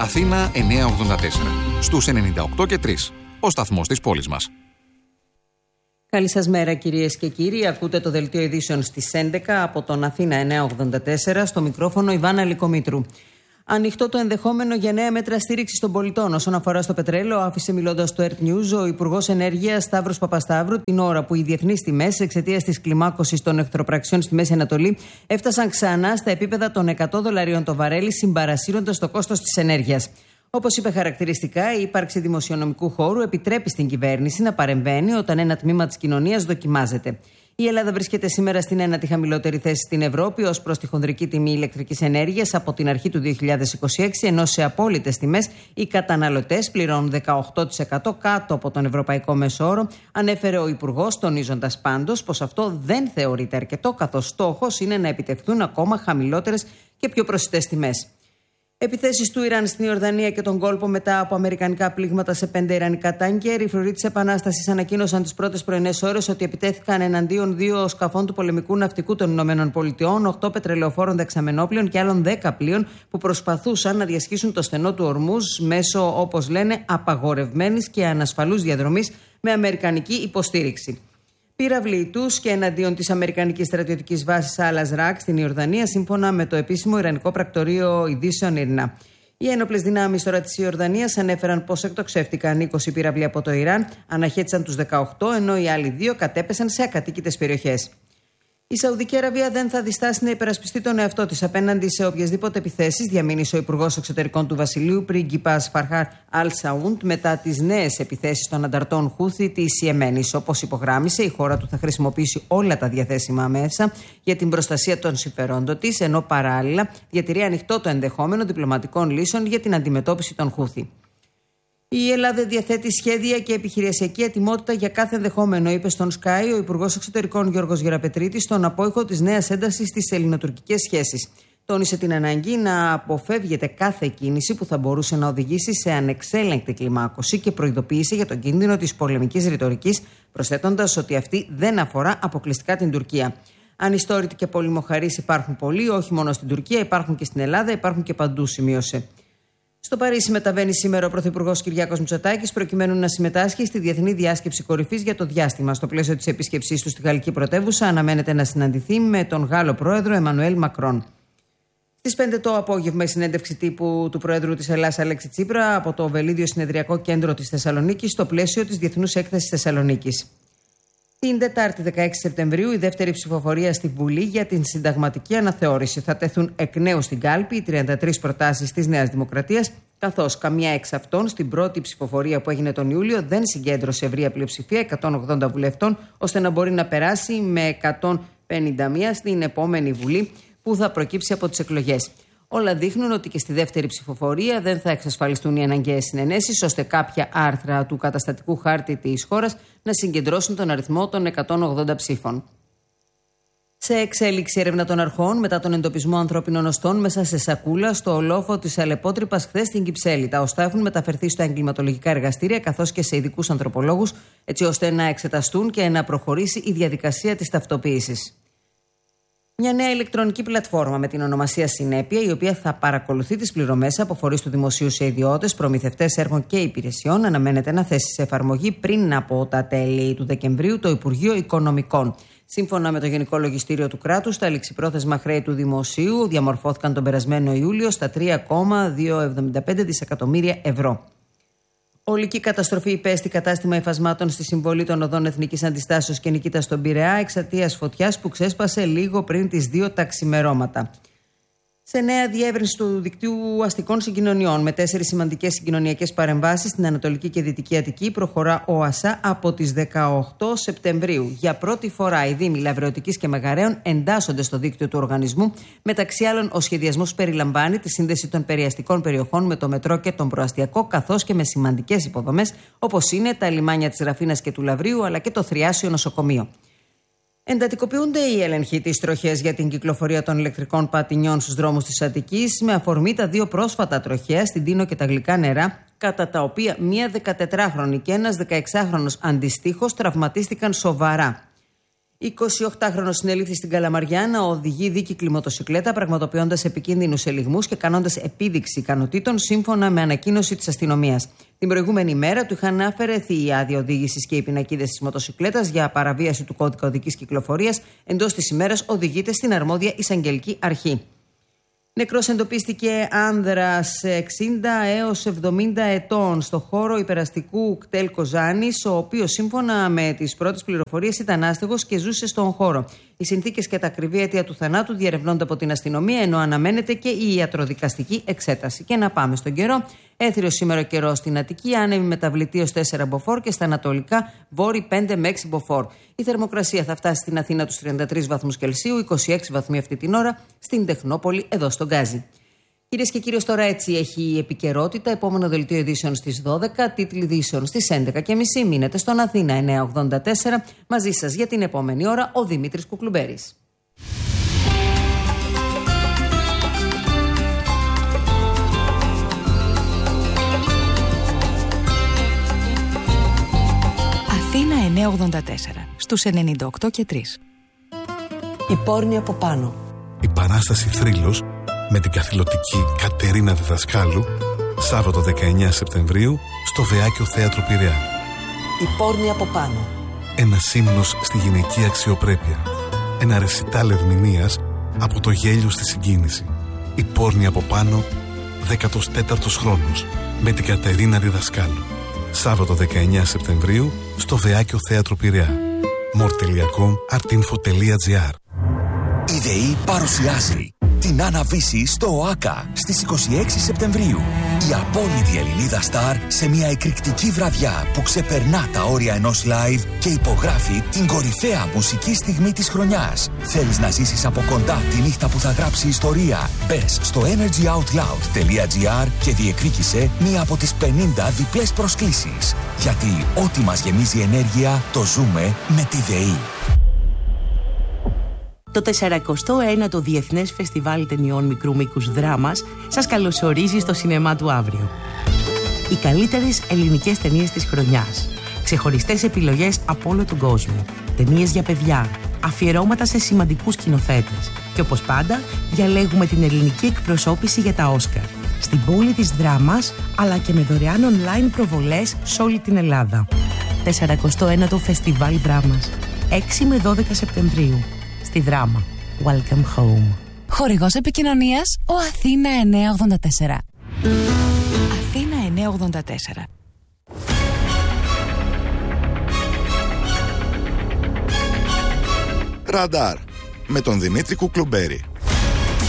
Αθήνα 984. Στους 98 και 3. Ο σταθμός της πόλης μας. Καλή σας μέρα κυρίες και κύριοι. Ακούτε το δελτίο ειδήσεων στις 11 από τον Αθήνα 984. Στο μικρόφωνο Ιβάνα Λυκομήτρου. Ανοιχτό το ενδεχόμενο για νέα μέτρα στήριξης των πολιτών όσον αφορά στο πετρέλαιο, άφησε μιλώντας στο Earth News ο Υπουργός Ενέργειας Σταύρος Παπασταύρου, την ώρα που οι διεθνείς τιμές, εξαιτίας της κλιμάκωσης των εχθροπραξιών στη Μέση Ανατολή, έφτασαν ξανά στα επίπεδα των $100 το βαρέλι, συμπαρασύροντας το κόστος της ενέργειας. Όπως είπε χαρακτηριστικά, η ύπαρξη δημοσιονομικού χώρου επιτρέπει στην κυβέρνηση να παρεμβαίνει όταν ένα τμήμα της κοινωνίας δοκιμάζεται. Η Ελλάδα βρίσκεται σήμερα στην ένατη χαμηλότερη θέση στην Ευρώπη ως προς τη χονδρική τιμή ηλεκτρικής ενέργειας από την αρχή του 2026, ενώ σε απόλυτες τιμές οι καταναλωτές πληρώνουν 18% κάτω από τον ευρωπαϊκό μέσο όρο, ανέφερε ο Υπουργός, τονίζοντας πάντως πως αυτό δεν θεωρείται αρκετό, καθώς στόχος είναι να επιτευχθούν ακόμα χαμηλότερες και πιο προσιτές τιμές. Επιθέσεις του Ιράν στην Ιορδανία και τον κόλπο μετά από αμερικανικά πλήγματα σε 5 ιρανικά τάνκερ. Οι φρουροί της Επανάστασης ανακοίνωσαν τις πρώτες πρωινές ώρες ότι επιτέθηκαν εναντίον 2 σκαφών του πολεμικού ναυτικού των ΗΠΑ, 8 πετρελαιοφόρων δεξαμενόπλων και άλλων 10 πλοίων που προσπαθούσαν να διασχίσουν το στενό του Ορμούζ μέσω, όπως λένε, απαγορευμένης και ανασφαλούς διαδρομής με αμερικανική υποστήριξη. Πύραυλοι τους και εναντίον της αμερικανικής στρατιωτικής βάσης Al-Azraq στην Ιορδανία, σύμφωνα με το επίσημο Ιρανικό πρακτορείο ειδήσεων IRNA. Οι ένοπλες δυνάμεις τώρα της Ιορδανίας ανέφεραν πως εκτοξεύτηκαν 20 πύραυλοι από το Ιράν, αναχέτησαν τους 18, ενώ οι άλλοι 2 κατέπεσαν σε ακατοίκητες περιοχές. Η Σαουδική Αραβία δεν θα διστάσει να υπερασπιστεί τον εαυτό της απέναντι σε οποιασδήποτε επιθέσεις, διαμήνυσε ο Υπουργός Εξωτερικών του Βασιλείου, πρίγκιπας Φαρχάρ Αλ-Σαούντ, μετά τις νέες επιθέσεις των ανταρτών Χούθη της Ιεμένης. Όπως υπογράμμισε, η χώρα του θα χρησιμοποιήσει όλα τα διαθέσιμα μέσα για την προστασία των συμφερόντων της, ενώ παράλληλα διατηρεί ανοιχτό το ενδεχόμενο διπλωματικών λύσεων για την αντιμετώπιση των Χούθη. Η Ελλάδα διαθέτει σχέδια και επιχειρησιακή ετοιμότητα για κάθε ενδεχόμενο, είπε στον Sky ο Υπουργός Εξωτερικών Γιώργος Γεραπετρίτης στον απόϊχο της νέας έντασης στις ελληνοτουρκικές σχέσεις. Τόνισε την ανάγκη να αποφεύγεται κάθε κίνηση που θα μπορούσε να οδηγήσει σε ανεξέλεγκτη κλιμάκωση και προειδοποίησε για τον κίνδυνο της πολεμικής ρητορικής, προσθέτοντας ότι αυτή δεν αφορά αποκλειστικά την Τουρκία. Ανιστόρητοι και πολυμοχαρείς υπάρχουν πολλοί, όχι μόνο στην Τουρκία, υπάρχουν και στην Ελλάδα, υπάρχουν και παντού, σημείωσε. Στο Παρίσι μεταβαίνει σήμερα ο Πρωθυπουργός Κυριάκος Μητσοτάκης προκειμένου να συμμετάσχει στη Διεθνή Διάσκεψη Κορυφής για το Διάστημα. Στο πλαίσιο της επίσκεψής του στη Γαλλική πρωτεύουσα, αναμένεται να συναντηθεί με τον Γάλλο Πρόεδρο Εμμανουέλ Μακρόν. Στις 5 το απόγευμα, η συνέντευξη τύπου του Προέδρου της Ελλάδας Αλέξη Τσίπρα από το Βελίδιο Συνεδριακό Κέντρο της Θεσσαλονίκης, στο πλαίσιο της Διεθνούς Έκθεσης Θεσσαλονίκης. Την Τετάρτη 16 Σεπτεμβρίου, η δεύτερη ψηφοφορία στη Βουλή για την συνταγματική αναθεώρηση. Θα τεθούν εκ νέου στην κάλπη οι 33 προτάσεις της Νέας Δημοκρατίας, καθώς καμιά εξ αυτών στην πρώτη ψηφοφορία που έγινε τον Ιούλιο δεν συγκέντρωσε ευρεία πλειοψηφία 180 βουλευτών, ώστε να μπορεί να περάσει με 151 στην επόμενη Βουλή που θα προκύψει από τις εκλογές. Όλα δείχνουν ότι και στη δεύτερη ψηφοφορία δεν θα εξασφαλιστούν οι αναγκαίες συνενέσεις, ώστε κάποια άρθρα του καταστατικού χάρτη της χώρας να συγκεντρώσουν τον αριθμό των 180 ψήφων. Σε εξέλιξη έρευνα των αρχών μετά τον εντοπισμό ανθρώπινων οστών μέσα σε σακούλα στο λόφο της Αλεπότρυπας χθες στην Κυψέλη. Τα οστά έχουν μεταφερθεί στα εγκληματολογικά εργαστήρια καθώς και σε ειδικούς ανθρωπολόγους, έτσι ώστε να εξεταστούν και να προχωρήσει η διαδικασία της ταυτοποίησης. Μια νέα ηλεκτρονική πλατφόρμα με την ονομασία Συνέπεια, η οποία θα παρακολουθεί τις πληρωμές από φορείς του δημοσίου σε ιδιώτες, προμηθευτές έργων και υπηρεσιών, αναμένεται να θέσει σε εφαρμογή πριν από τα τέλη του Δεκεμβρίου το Υπουργείο Οικονομικών. Σύμφωνα με το Γενικό Λογιστήριο του Κράτους, τα ληξιπρόθεσμα χρέη του δημοσίου διαμορφώθηκαν τον περασμένο Ιούλιο στα 3,275 δισεκατομμύρια ευρώ. Ολική καταστροφή υπέστη κατάστημα υφασμάτων στη συμβολή των οδών Εθνικής Αντιστάσεως και Νικήτας στον Πειραιά εξαιτίας φωτιάς που ξέσπασε λίγο πριν τις 2 τα ξημερώματα. Σε νέα διεύρυνση του δικτύου αστικών συγκοινωνιών με 4 σημαντικές συγκοινωνιακές παρεμβάσεις στην Ανατολική και Δυτική Αττική προχωρά ο ΑΣΑ από τις 18 Σεπτεμβρίου. Για πρώτη φορά οι Δήμοι Λαβρεωτικής και Μεγαρέων εντάσσονται στο δίκτυο του οργανισμού. Μεταξύ άλλων, ο σχεδιασμός περιλαμβάνει τη σύνδεση των περιαστικών περιοχών με το μετρό και τον προαστιακό, καθώς και με σημαντικές υποδομές όπως είναι τα λιμάνια της Ραφίνας και του Λαβρίου αλλά και το Θριάσιο νοσοκομείο. Εντατικοποιούνται οι έλεγχοι της τροχέας για την κυκλοφορία των ηλεκτρικών πατινιών στους δρόμους της Αττικής με αφορμή τα 2 πρόσφατα τροχαία στην Τίνο και τα Γλυκά Νερά, κατά τα οποία μία 14χρονη και ένας 16χρονος αντιστοίχως τραυματίστηκαν σοβαρά. 28χρονος συνελήφθη στην Καλαμαριά να οδηγεί δίκυκλη μοτοσικλέτα, πραγματοποιώντας επικίνδυνους ελιγμούς και κάνοντας επίδειξη ικανοτήτων, σύμφωνα με ανακοίνωση της αστυνομίας. Την προηγούμενη μέρα του είχαν αφαιρεθεί η άδεια οδήγησης και οι πινακίδες της μοτοσικλέτας για παραβίαση του κώδικα οδικής κυκλοφορίας. Εντός της ημέρας οδηγείται στην αρμόδια εισαγγελική αρχή. Νεκρός εντοπίστηκε άνδρας 60 έως 70 ετών στο χώρο υπεραστικού κτέλ Κοζάνης, ο οποίος σύμφωνα με τις πρώτες πληροφορίες ήταν άστεγος και ζούσε στον χώρο. Οι συνθήκες και τα ακριβή αίτια του θανάτου διερευνώνται από την αστυνομία, ενώ αναμένεται και η ιατροδικαστική εξέταση. Και να πάμε στον καιρό. Έθριος σήμερα ο καιρός στην Αττική, άνεμη μεταβλητή ως 4 μποφόρ και στα ανατολικά βόρει 5 με 6 μποφόρ. Η θερμοκρασία θα φτάσει στην Αθήνα τους 33 βαθμούς Κελσίου, 26 βαθμοί αυτή την ώρα στην Τεχνόπολη, εδώ στον Γκάζι. Κυρίες και κύριοι, τώρα έτσι έχει η επικαιρότητα. Επόμενο δελτίο ειδήσεων στις 12, τίτλοι ειδήσεων στις 11:30. Μείνετε στον Αθήνα 984. Μαζί σας για την επόμενη ώρα ο Δημήτρης Κουκλουμπέρης. Αθήνα 984, στους 98 και 3. Η πόρνη από πάνω. Η παράσταση Θρύλος με την καθηλωτική Κατερίνα Διδασκάλου, Σάββατο 19 Σεπτεμβρίου στο Βεάκιο Θέατρο Πειραιά. Η πόρνη από πάνω. Ένας ύμνος στη γυναική αξιοπρέπεια. Ένα ρεσιτάλ ερμηνείας από το γέλιο στη συγκίνηση. Η πόρνη από πάνω, 14ος χρόνος, με την Κατερίνα Διδασκάλου. Σάββατο 19 Σεπτεμβρίου στο Βεάκιο Θέατρο Πειραιά. more.com.artinfo.gr. Η ΔΕΗ παρουσιάζει την Άννα-Βύση στο ΟΑΚΑ στις 26 Σεπτεμβρίου. Η απόλυτη Ελληνίδα στάρ σε μια εκρηκτική βραδιά που ξεπερνά τα όρια ενός live και υπογράφει την κορυφαία μουσική στιγμή της χρονιάς. Θέλεις να ζήσεις από κοντά τη νύχτα που θα γράψει ιστορία? Μπες στο energyoutloud.gr και διεκδίκησε μία από τις 50 διπλές προσκλήσεις. Γιατί ό,τι μας γεμίζει ενέργεια το ζούμε με τη ΔΕΗ. Το 49ο Διεθνές Φεστιβάλ Ταινιών Μικρού Μήκους Δράμας σας καλωσορίζει στο σινεμά του αύριο. Οι καλύτερες ελληνικές ταινίες της χρονιάς. Ξεχωριστές επιλογές από όλο τον κόσμο. Ταινίες για παιδιά. Αφιερώματα σε σημαντικούς σκηνοθέτες. Και όπως πάντα, διαλέγουμε την ελληνική εκπροσώπηση για τα Όσκαρ. Στην πόλη της Δράμας, αλλά και με δωρεάν online προβολές σε όλη την Ελλάδα. 49ο Φεστιβάλ Δράμας. 6 με 12 Σεπτεμβρίου. Στη Δράμα. Welcome home. Χορηγός επικοινωνίας ο Αθήνα 984. Αθήνα 984. Ραντάρ με τον Δημήτρη Κουκλουμπέρη.